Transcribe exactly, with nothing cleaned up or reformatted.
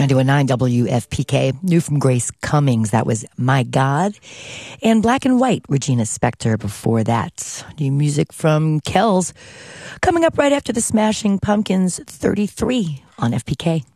ninety-one point nine W F P K. New from Grace Cummings, that was My God. And Black and White, Regina Spektor before that. New music from Kells coming up right after the Smashing Pumpkins thirty-three on F P K.